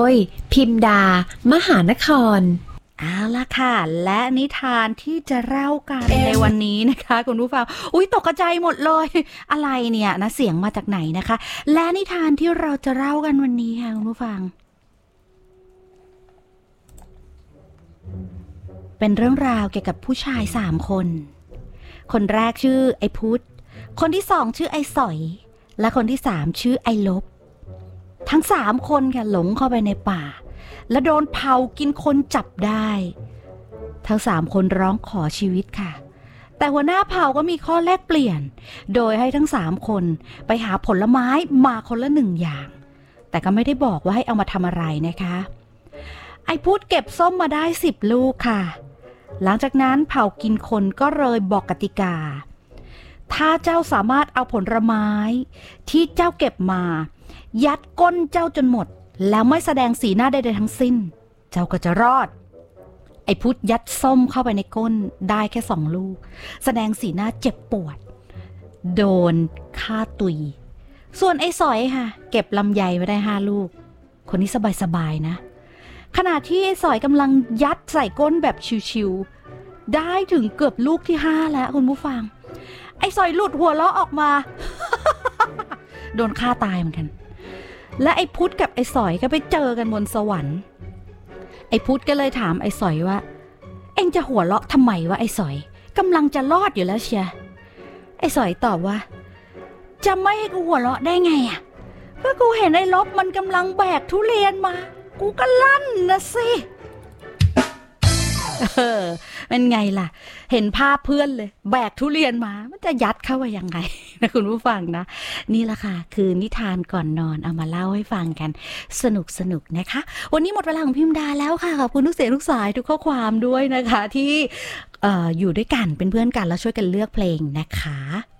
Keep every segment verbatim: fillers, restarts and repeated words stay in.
ยพิมดามหานครเอาล่ะค่ะและนิทานที่จะเล่ากันในวันนี้นะคะคุณผู้ฟังอุ๊ยตกใจหมดเลยอะไรเนี่ยนะเสียงมาจากไหนนะคะและนิทานที่เราจะเล่ากันวันนี้ค่ะคุณผู้ฟังเป็นเรื่องราวเกี่ยวกับผู้ชายสามคนคนแรกชื่อไอ้พุทธคนที่สองชื่อไอ้สอยและคนที่สามชื่อไอ้ลบทั้งสามคนค่ะหลงเข้าไปในป่าและโดนเผากินคนจับได้ทั้งสามคนร้องขอชีวิตค่ะแต่หัวหน้าเผ่าก็มีข้อแลกเปลี่ยนโดยให้ทั้งสามคนไปหาผลไม้มาคนละหนึ่งอย่างแต่ก็ไม่ได้บอกว่าให้เอามาทำอะไรนะคะไอ้พุทธเก็บส้มมาได้สิบลูกค่ะหลังจากนั้นเผ่ากินคนก็เลยบอกกติกาถ้าเจ้าสามารถเอาผลไม้ที่เจ้าเก็บมายัดก้นเจ้าจนหมดแล้วไม่แสดงสีหน้าใดๆทั้งสิ้นเจ้าก็จะรอดไอ้พุทธยัดส้มเข้าไปในก้นได้แค่สองลูกแสดงสีหน้าเจ็บปวดโดนฆ่าตุยส่วนไอ้สอยค่ะเก็บลำไยไว้ได้ห้าลูกคนนี้สบายๆนะขณะที่ไอ้สอยกำลังยัดใส่ก้นแบบชิวๆได้ถึงเกือบลูกที่ห้าแล้วคุณผู้ฟังไอ้สอยหลุดหัวเราะออกมา โดนฆ่าตายเหมือนกันและไอ้พุทธกับไอ้สอยก็ไปเจอกันบนสวรรค์ไอ้พุทธก็เลยถามไอ้สอยว่าเอ็งจะหัวเราะทำไมวะไอ้สอยกำลังจะรอดอยู่แล้วเชียไอ้สอยตอบว่าจะไม่ให้กูหัวเราะได้ไงอ่ะเพราะกูเห็นไอ้ลบมันกำลังแบกทุเรียนมากูก็ลั่นนะสิเออเป็นไงล่ะเห็นภาพเพื่อนเลยแบกทุเรียนมามันจะยัดเข้าไปยังไงนะคุณผู้ฟังนะนี่แหละค่ะคือนิทานก่อนนอนเอามาเล่าให้ฟังกันสนุกสนุกนะคะวันนี้หมดเวลาของพิมดาแล้วค่ะขอบคุณทุกเสียงทุกสายทุกข้อความด้วยนะคะที่เอ่ออยู่ด้วยกันเป็นเพื่อนกันแล้วช่วยกันเลือกเพลงนะคะ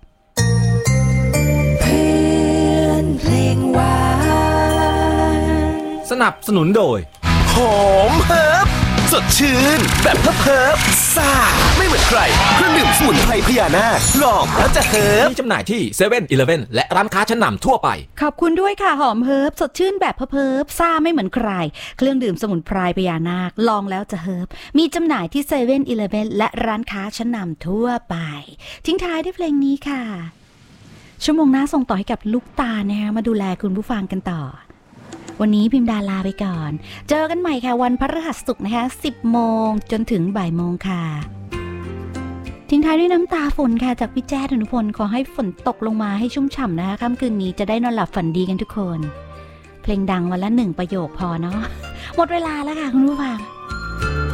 เพื่อนเพลงหวานสนับสนุนโดยหอมเฮิร์บสดชื่นแบบเพิบๆซ่าไม่เหมือนใครเครื่องดื่มสมุนไพรพญานาคลองแล้วจะเฮิร์บมีจำหน่ายที่เซเว่นอีเลฟเว่นและร้านค้าชั้นนำทั่วไปขอบคุณด้วยค่ะหอมเฮิร์บสดชื่นแบบเพิบๆซ่าไม่เหมือนใครเครื่องดื่มสมุนไพรพญานาคลองแล้วจะเฮิร์บมีจำหน่ายที่เซเว่นอีเลฟเว่นและร้านค้าชั้นนำทั่วไปทิ้งท้ายด้วยเพลงนี้ค่ะชั่วโมงหน้าส่งต่อให้กับลูกตานะคะมาดูแลคุณผู้ฟังกันต่อวันนี้พิมดาลาไปก่อนเจอกันใหม่ค่ะวันพฤหัสศุกร์นะคะสิบโมงจนถึงบ่ายโมงค่ะทิ้งท้ายด้วยน้ำตาฝนค่ะจากพี่แจ้ธนุพลขอให้ฝนตกลงมาให้ชุ่มฉ่ำนะคะค่ำคืนนี้จะได้นอนหลับฝันดีกันทุกคนเพลงดังวันละหนึ่งประโยคพอเนาะหมดเวลาแล้วค่ะคุณผู้ฟัง